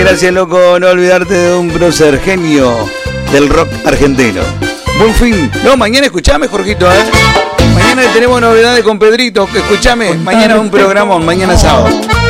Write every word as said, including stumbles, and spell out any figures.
gracias, loco. No olvidarte de un prócer genio del rock argentino. Buen fin. No, mañana escuchame, Jorgito, ¿eh? Mañana tenemos novedades con Pedrito. Escuchame, mañana un programón, mañana sábado.